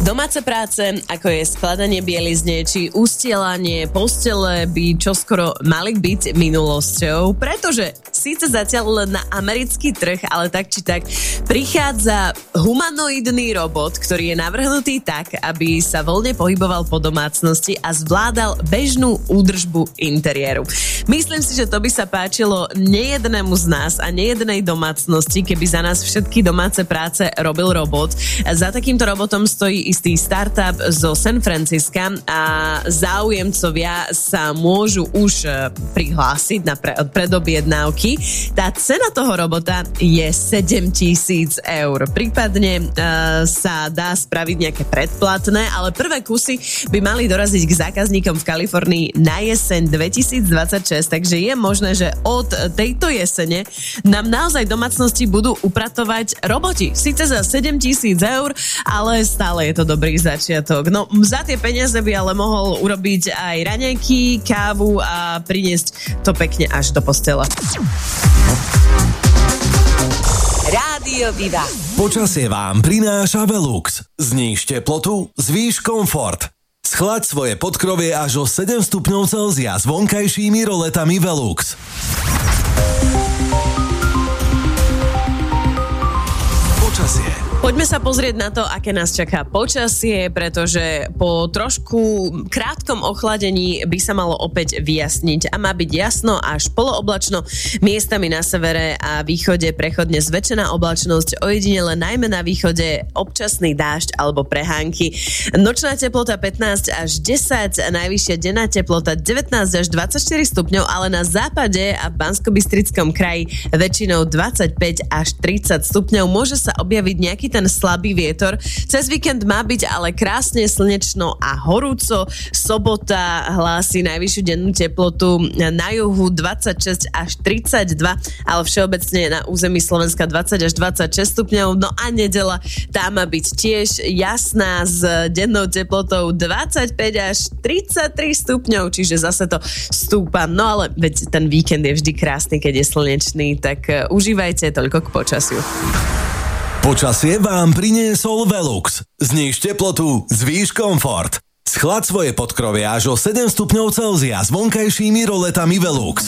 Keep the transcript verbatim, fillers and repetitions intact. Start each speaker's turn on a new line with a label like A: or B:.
A: Domáce práce, ako je skladanie bielizne či ustielanie postele, by čoskoro mali byť minulosťou, pretože síce zatiaľ len na americký trh, ale tak či tak prichádza humanoidný robot, ktorý je navrhnutý tak, aby sa voľne pohyboval po domácnosti a zvládal bežnú údržbu interiéru. Myslím si, že to by sa páčilo nejednému z nás a nejednej domácnosti, keby za nás všetky domáce práce robil robot. Za takýmto robotom stojí istý startup zo San Francisca a záujemcovia sa môžu už prihlásiť na pre- predobjednávky. Tá cena toho robota je sedem tisíc eur. Prípadne uh, sa dá spraviť nejaké predplatné, ale prvé kusy by mali doraziť k zákazníkom v Kalifornii na jeseň dvetisícdvadsaťšesť, takže je možné, že od tejto jesene nám naozaj domácnosti budú upratovať roboti. Síce za sedem tisíc eur, ale stále je to dobrý začiatok. No, za tie peniaze by ale mohol urobiť aj raňajky, kávu a priniesť to pekne až do postele.
B: Rádio Viva.
C: Počasie vám prináša Velux. Zníž teplotu, zvýš komfort. Schlaď svoje podkrovie až o sedem stupňov Celzia s vonkajšími roletami Velux. Počasie.
A: Poďme sa pozrieť na to, aké nás čaká počasie, pretože po trošku krátkom ochladení by sa malo opäť vyjasniť a má byť jasno až polooblačno, miestami na severe a východe prechodne zväčšená oblačnosť, ojedinele najmä na východe občasný dážď alebo prehánky. Nočná teplota pätnásť až desať, najvyššia denná teplota devätnásť až dvadsaťštyri stupňov, ale na západe a v Banskobystrickom kraji väčšinou dvadsaťpäť až tridsať stupňov. Môže sa objaviť nejaký ten slabý vietor. Cez víkend má byť ale krásne slnečno a horúco. Sobota hlási najvyššiu dennú teplotu na juhu dvadsaťšesť až tridsaťdva, ale všeobecne na území Slovenska dvadsať až dvadsaťšesť stupňov. No a nedeľa, tá má byť tiež jasná s dennou teplotou dvadsaťpäť až tridsaťtri stupňov, čiže zase to stúpa. No ale veď ten víkend je vždy krásny, keď je slnečný, tak užívajte, toľko k počasiu.
C: Počasie vám priniesol Velux. Zníž teplotu, zvýš komfort. Schlaď svoje podkrovie až o sedem stupňov Celzia s vonkajšími roletami Velux.